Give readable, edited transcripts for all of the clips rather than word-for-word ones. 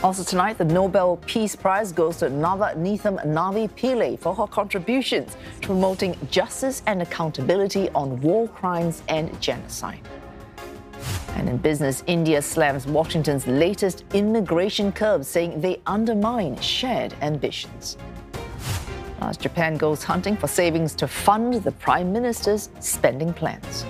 Also tonight, the Nobel Peace Prize goes to Navaneetham Navi Pillai for her contributions to promoting justice and accountability on war crimes and genocide. And in business, India slams Washington's latest immigration curbs, saying they undermine shared ambitions. As Japan goes hunting for savings to fund the Prime Minister's spending plans.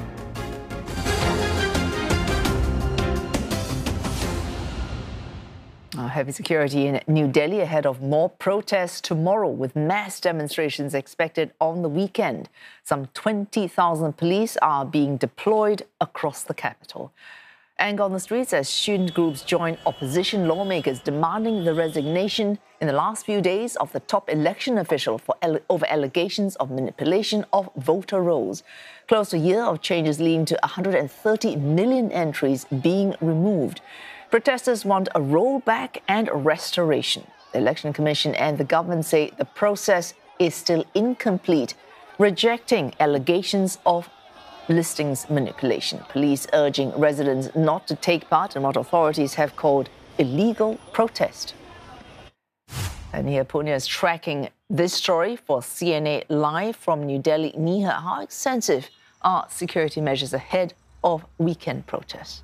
Heavy security in New Delhi ahead of more protests tomorrow, with mass demonstrations expected on the weekend. Some 20,000 police are being deployed across the capital. Anger on the streets as student groups join opposition lawmakers demanding the resignation in the last few days of the top election official over allegations of manipulation of voter rolls. Close to a year of changes leading to 130 million entries being removed. Protesters want a rollback and restoration. The Election Commission and the government say the process is still incomplete, rejecting allegations of listings manipulation. Police urging residents not to take part in what authorities have called illegal protest. And here Punya is tracking this story for CNA Live from New Delhi. Niha, how extensive are security measures ahead of weekend protests?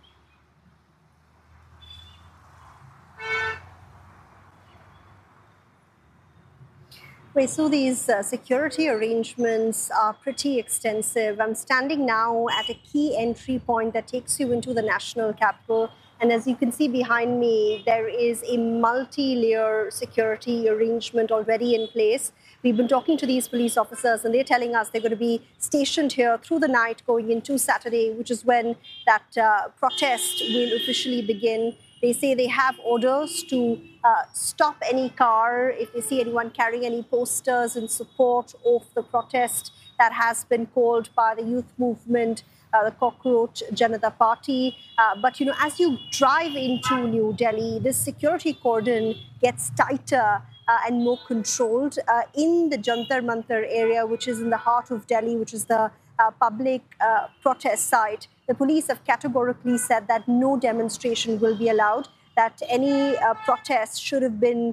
So these security arrangements are pretty extensive. I'm standing now at a key entry point that takes you into the national capital. And as you can see behind me, there is a multi-layer security arrangement already in place. We've been talking to these police officers and they're telling us they're going to be stationed here through the night going into Saturday, which is when that protest will officially begin. They say they have orders to stop any car if they see anyone carrying any posters in support of the protest that has been called by the youth movement, the Cockroach Janata Party. But, as you drive into New Delhi, this security cordon gets tighter and more controlled. In the Jantar Mantar area, which is in the heart of Delhi, which is the public protest site, the police have categorically said that no demonstration will be allowed, that any protest should have been,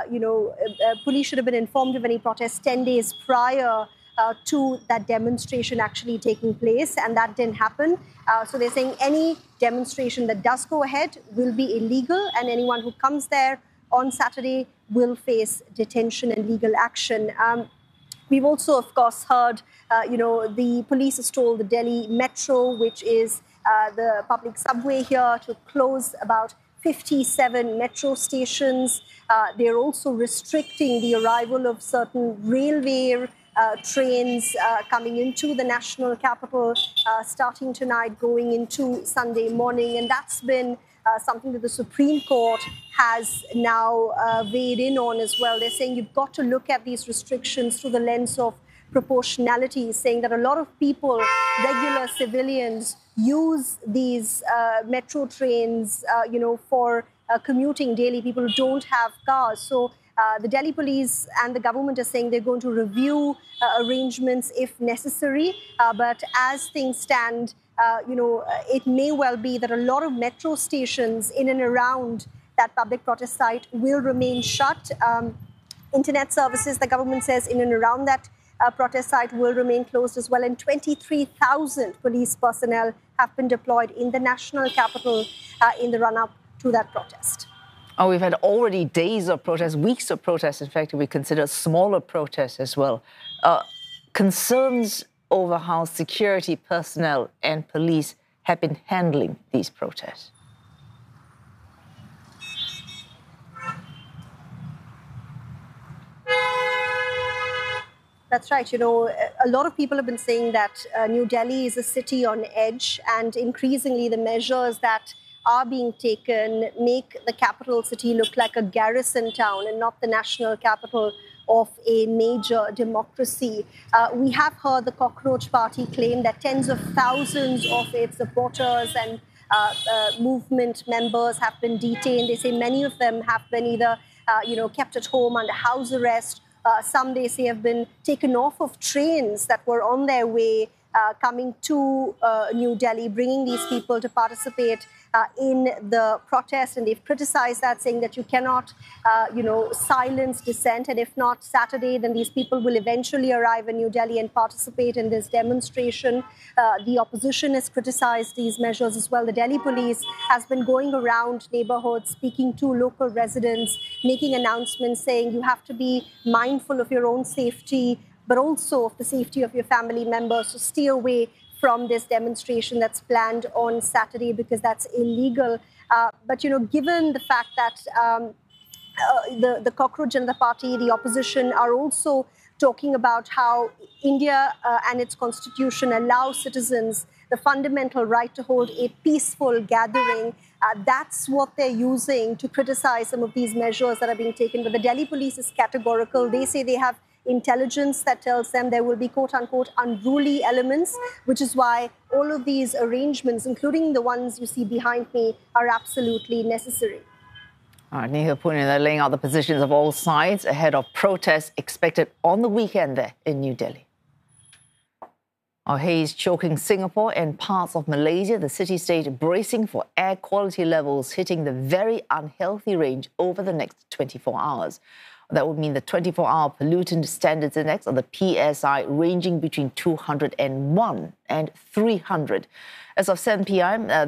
police should have been informed of any protest 10 days prior to that demonstration actually taking place, and that didn't happen. So they're saying any demonstration that does go ahead will be illegal, and anyone who comes there on Saturday will face detention and legal action. We've also, of course, heard, the police has told the Delhi Metro, which is the public subway here, to close about 57 metro stations. They're also restricting the arrival of certain railway trains coming into the national capital, starting tonight, going into Sunday morning. And that's been something that the Supreme Court has now weighed in on as well. They're saying you've got to look at these restrictions through the lens of proportionality, saying that a lot of people, regular civilians, use these metro trains, for commuting daily, people who don't have cars. So the Delhi police and the government are saying they're going to review arrangements if necessary. But as things stand, it may well be that a lot of metro stations in and around that public protest site will remain shut. Internet services, the government says, in and around that protest site will remain closed as well. And 23,000 police personnel have been deployed in the national capital in the run-up to that protest. Oh, we've had already days of protests, weeks of protests. In fact, we consider smaller protests as well. Concerns over how security personnel and police have been handling these protests. That's right. A lot of people have been saying that New Delhi is a city on edge, and increasingly the measures that are being taken make the capital city look like a garrison town and not the national capital of a major democracy. We have heard the Cockroach Party claim that tens of thousands of its supporters and movement members have been detained. They say many of them have been either kept at home under house arrest. Some, they say, have been taken off of trains that were on their way coming to New Delhi, bringing these people to participate in the protest, and they've criticized that, saying that you cannot, silence dissent. And if not Saturday, then these people will eventually arrive in New Delhi and participate in this demonstration. The opposition has criticized these measures as well. The Delhi police has been going around neighborhoods, speaking to local residents, making announcements saying you have to be mindful of your own safety, but also of the safety of your family members. So stay away from this demonstration that's planned on Saturday because that's illegal. But, given the fact that the Cockroach Janata Party, the opposition, are also talking about how India and its constitution allow citizens the fundamental right to hold a peaceful gathering. That's what they're using to criticize some of these measures that are being taken. But the Delhi police is categorical. They say they have intelligence that tells them there will be quote-unquote unruly elements, which is why all of these arrangements, including the ones you see behind me, are absolutely necessary. All right, Nihal Poonyan, they're laying out the positions of all sides ahead of protests expected on the weekend there in New Delhi. Haze choking Singapore and parts of Malaysia, the city-state bracing for air quality levels hitting the very unhealthy range over the next 24 hours. That would mean the 24-hour pollutant standards index, or the PSI, ranging between 201 and 300. As of 7 p.m.,